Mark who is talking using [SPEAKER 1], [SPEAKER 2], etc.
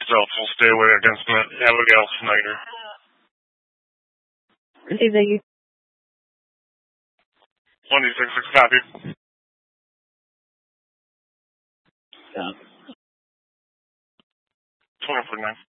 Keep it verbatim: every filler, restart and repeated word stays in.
[SPEAKER 1] itself will stay away against Abigail Snyder.
[SPEAKER 2] Hey, Ziggy.
[SPEAKER 1] one D six six copy.
[SPEAKER 2] Yeah.
[SPEAKER 1] twenty-four nine.